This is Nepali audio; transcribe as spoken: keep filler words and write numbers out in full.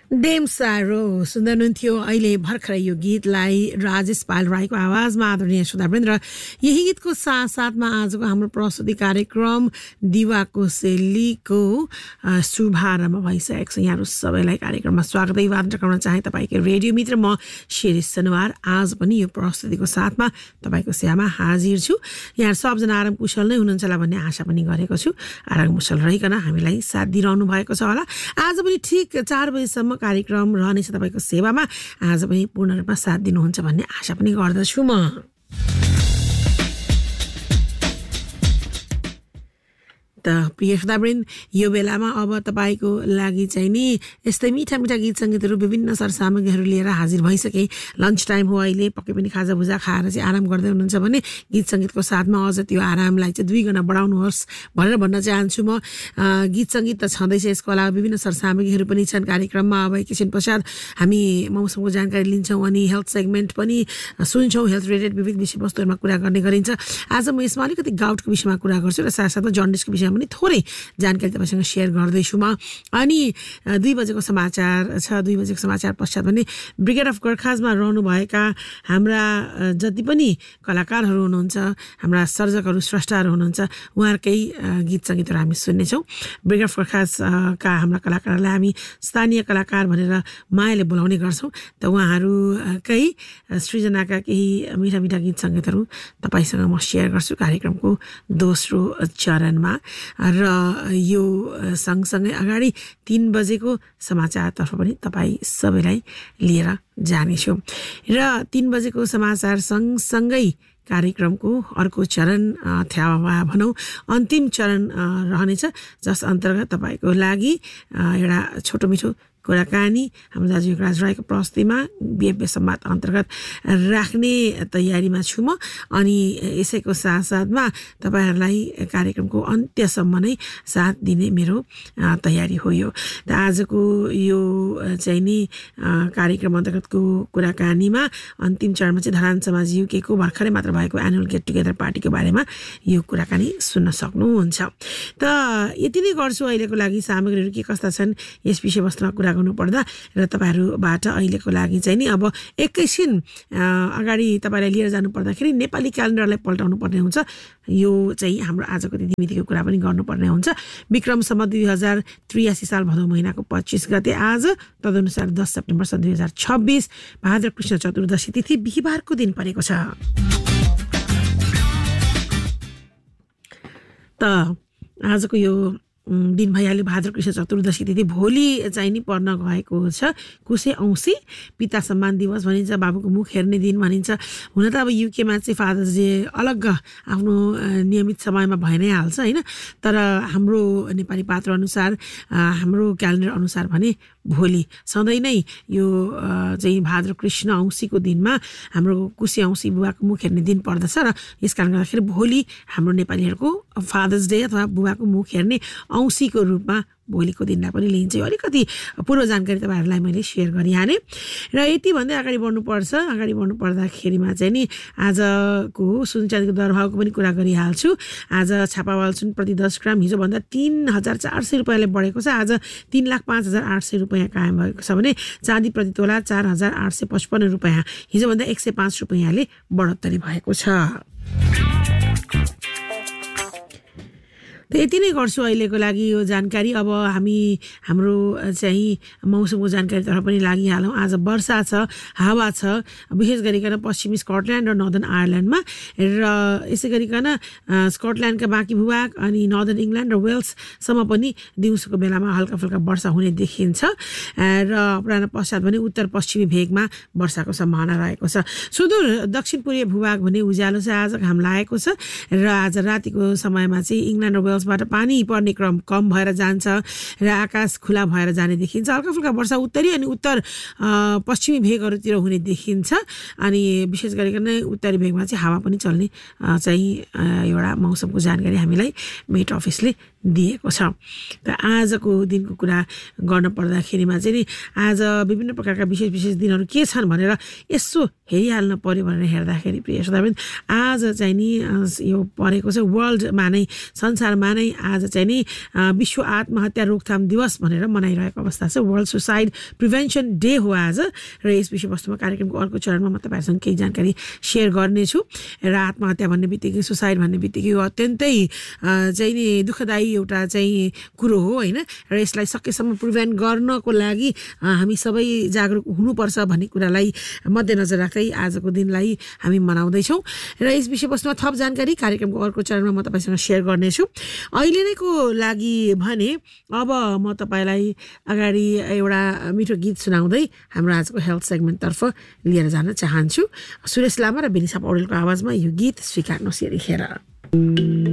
डेम सारो सुन्दै हुनुहुन्थ्यो। अहिले भर्खरै यो गीतलाई राजेश पाल राईको आवाजमा आदरणीय सुधाबेन र यही गीतको साथसाथमा आजको हाम्रो प्रस्तुति कार्यक्रम दिवाको शैलीको शुभारम्भ भइसकेको छ। यहाँहरू सबैलाई कार्यक्रममा स्वागत अभिवादन गर्न चाहे तपाईँको रेडियो मित्र म शिरिष शनिवार आज पनि यो प्रस्तुतिको साथमा तपाईँको सेवामा हाजिर छु। यहाँ सबजना आराम कुशल नै हुनुहुन्छ होला भन्ने आशा पनि गरेको छु। आराम कुशल रहिकन हामीलाई साथ दिइरहनु भएको छ होला। आज पनि ठिक चार बजीसम्म कार्यक्रम रहनेछ तपाईको सेवामा। आज पनि पूर्ण रूपमा साथ दिनुहुन्छ भन्ने आशा पनि गर्दछु म। त प्रिय श्रोतावृन्द, यो बेलामा अब तपाईँको लागि चाहिँ नि यस्तै मिठा मिठा गीत सङ्गीतहरू विभिन्न सरसामग्रीहरू लिएर हाजिर भइसके। लन्च टाइम हो अहिले, पक्कै पनि खाजा भुजा खाएर चाहिँ आराम गर्दै हुनुहुन्छ भने गीत सङ्गीतको साथमा अझ त्यो आरामलाई चाहिँ दुई गुणा बढाउनुहोस् भनेर भन्न चाहन्छु म। गीत सङ्गीत त छँदैछ, यसको अलावा विभिन्न सरसामग्रीहरू पनि छन् कार्यक्रममा। अब एकैछिन पश्चात हामी मौसमको जानकारी लिन्छौँ अनि हेल्थ सेगमेन्ट पनि सुन्छौँ। हेल्थ रिलेटेड विविध विषयवस्तुहरूमा कुरा गर्ने गरिन्छ। आज म यसमा अलिकति गाउटको विषयमा कुरा गर्छु र साथसाथमा जन्डिसको विषयमा पनि थोरै जानकारी तपाईँसँग सेयर गर्दैछु म। अनि दुई बजेको समाचार छ। दुई बजेको समाचार पश्चात पनि ब्रिगेड अफ गोर्खाजमा रहनुभएका हाम्रा जति पनि कलाकारहरू हुनुहुन्छ, हाम्रा सर्जकहरू स्रष्टाहरू हुनुहुन्छ, उहाँहरूकै गीत सङ्गीतहरू हामी सुन्नेछौँ। ब्रिगेड अफ गोर्खाजका हाम्रा कलाकारहरूलाई हामी स्थानीय कलाकार भनेर मायाले बोलाउने गर्छौँ। त उहाँहरूकै सृजनाका केही मिठा मिठा गीत सङ्गीतहरू तपाईँसँग म सेयर गर्छु कार्यक्रमको दोस्रो चरणमा। र यो सँगसँगै अगाडि तीन बजेको समाचारतर्फ पनि तपाईँ सबैलाई लिएर जानेछु। र तीन बजेको समाचार सँगसँगै कार्यक्रमको अर्को चरण अथवा भनौँ अन्तिम चरण रहनेछ, जस अन्तर्गत तपाईँको लागि एउटा छोटो मिठो कुराकानी हाम्रो दाजु युगराज राईको प्रस्तुतिमा बिएफबी संवाद अन्तर्गत राख्ने तयारीमा छु म। अनि यसैको साथसाथमा तपाईँहरूलाई कार्यक्रमको अन्त्यसम्म नै साथ दिने मेरो तयारी हो यो। त आजको यो चाहिँ नि कार्यक्रम अन्तर्गतको कुराकानीमा अन्तिम चरणमा चाहिँ धरान समाज युकेको भर्खरै मात्र भएको एनुअल गेट टुगेदर पार्टीको बारेमा यो कुराकानी सुन्न सक्नुहुन्छ। त यति नै गर्छु अहिलेको लागि। सामग्रीहरू के कस्ता छन् यस विषयवस्तुमा कुरा गर्नु पर्दा र तपाईँहरूबाट अहिलेको लागि चाहिँ नि अब एकैछिन अगाडि तपाईँलाई लिएर जानु पर्दाखेरि नेपाली क्यालेन्डरलाई पल्टाउनु पर्ने हुन्छ। यो चाहिँ हाम्रो आजको तिथिमितिको कुरा पनि गर्नुपर्ने हुन्छ। विक्रमसम्म दुई हजार त्रियासी साल भदौ महिनाको पच्चिस गते आज, तदनुसार दस सेप्टेम्बर सन् दुई हजार छब्बिस भाद्र कृष्ण चतुर्दशी तिथि बिहिबारको दिन परेको छ। त आजको यो दिन भइहाल्यो भाद्र कृष्ण चतुर्दशी तिथि। भोलि चाहिँ नि पर्न गएको छ कुशे औँसी। पिता सम्मान दिवस भनिन्छ, बाबुको मुख हेर्ने दिन भनिन्छ। हुन त अब युकेमा चाहिँ फादर्स डे अलग आफ्नो नियमित समयमा भइ नै हाल्छ होइन, तर हाम्रो नेपाली पात्र अनुसार हाम्रो क्यालेन्डर अनुसार भने भोलि सधैँ नै यो चाहिँ भाद्र कृष्ण औँसीको दिनमा हाम्रो कुशे औँसी बुबाको मुख हेर्ने दिन पर्दछ। र यस कारणले गर्दाखेरि भोलि हाम्रो नेपालीहरूको फादर्स डे अथवा बुबाको मुख हेर्ने औँसीको रूपमा भोलिको दिनलाई पनि लिन्छ। यो अलिकति पूर्व जानकारी तपाईँहरूलाई मैले सेयर गरिहालेँ। र यति भन्दै अगाडि बढ्नुपर्छ। अगाडि बढ्नु पर्दाखेरिमा चाहिँ नि आजको सुन चाँदीको दरभावको पनि कुरा गरिहाल्छु। आज छापावाल सुन प्रति दस ग्राम हिजोभन्दा तिन हजार चार सय रुपियाँले बढेको छ। आज तिन लाख पाँच हजार आठ सय रुपियाँ कायम भएको छ भने चाँदी प्रति तोला चार हजार आठ सय पचपन्न रुपियाँ हिजोभन्दा एक सय पाँच रुपियाँले बढोत्तरी भएको छ। त यति नै गर्छु अहिलेको लागि यो जानकारी। अब हामी हाम्रो चाहिँ मौसमको जानकारीतर्फ पनि लागिहालौँ। आज वर्षा छ, हावा छ, विशेष गरिकन पश्चिमी स्कटल्यान्ड र नर्दर्न आयरल्यान्डमा, र यसै गरिकन स्कटल्यान्डका बाँकी भूभाग अनि नर्दर्न इङ्ल्यान्ड र वेल्ससम्म पनि दिउँसोको बेलामा हल्का फुल्का वर्षा हुने देखिन्छ। र अपराह्न पश्चात भने उत्तर पश्चिमी भेगमा वर्षाको सम्भावना रहेको छ। सुदूर दक्षिण पूर्वीय भूभाग भने उज्यालो छ, आज घाम लागेको छ। र आज रातिको समयमा चाहिँ इङ्ल्यान्ड र बाट पानी पर्ने क्रम कम भएर जान्छ र आकाश खुला भएर जाने देखिन्छ। हल्का फुल्का वर्षा उत्तरी अनि उत्तर पश्चिमी भेगहरूतिर हुने देखिन्छ। अनि विशेष गरिकन उत्तरी भेगमा चाहिँ हावा पनि चल्ने चाहिँ एउटा मौसमको जानकारी हामीलाई मेट अफिसले दिएको छ। त आजको दिनको कुरा गर्न पर्दाखेरिमा चाहिँ नि आज विभिन्न प्रकारका विशेष विशेष दिनहरू के छन् भनेर यसो हेरिहाल्न पर्यो भनेर हेर्दाखेरि प्रिय श्रोतावृन्द आज चाहिँ नि यो परेको छ वर्ल्डमा नै संसारमा नै आज चाहिँ नि विश्व आत्महत्या रोकथाम दिवस भनेर मनाइरहेको अवस्था छ। वर्ल्ड सुसाइड प्रिभेन्सन डे हो आज र यस विषयवस्तुमा कार्यक्रमको अर्को चरणमा म तपाईँहरूसँग केही जानकारी सेयर गर्नेछु। र आत्महत्या भन्ने बित्तिकै सुसाइड भन्ने बित्तिकै यो अत्यन्तै चाहिँ नि दुःखदायी एउटा चाहिँ कुरो हो होइन। र यसलाई सकेसम्म प्रिभेन्ट गर्नको लागि हामी सबै जागरुक हुनुपर्छ भन्ने कुरालाई मध्यनजर राख्दै आजको दिनलाई हामी मनाउँदैछौँ। र यस विषयवस्तुमा थप जानकारी कार्यक्रमको अर्को चरणमा म तपाईँसँग सेयर गर्नेछु। अहिले नैको लागि भने अब म तपाईँलाई अगाडि एउटा मिठो गीत सुनाउँदै हाम्रो आजको हेल्थ सेगमेन्टतर्फ लिएर जान चाहन्छु। सुरेश लामा र बेनिसा पौडेलको आवाजमा यो गीत स्वीकार्नुहोस् यतिखेर।